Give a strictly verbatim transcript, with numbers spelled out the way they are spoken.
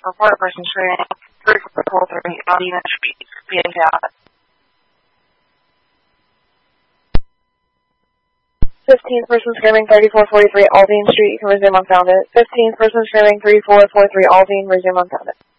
report person screaming three four four three Aldina Street, being chaotic. fifteenth person screaming thirty-four forty-three Aldine Street, you can resume unfounded. fifteenth person screaming three four four three Aldine, resume unfounded.